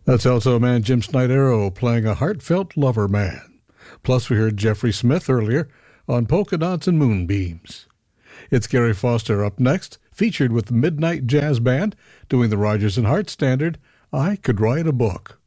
That's alto man Jim Snydero playing a heartfelt lover man. Plus we heard Jeffrey Smith earlier on Polka Dots and Moonbeams. It's Gary Foster up next, featured with the Midnight Jazz Band doing the Rodgers and Hart standard, I Could Write a Book.